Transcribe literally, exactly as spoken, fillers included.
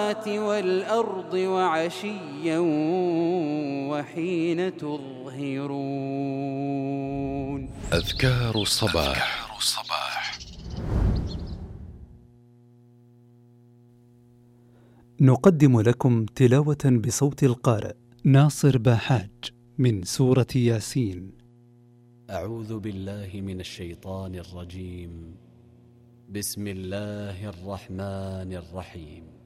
السماوات والأرض وعشيا وحين تظهرون. أذكار الصباح. نقدم لكم تلاوة بصوت القارئ ناصر باحاج من سورة ياسين. أعوذ بالله من الشيطان الرجيم. بسم الله الرحمن الرحيم.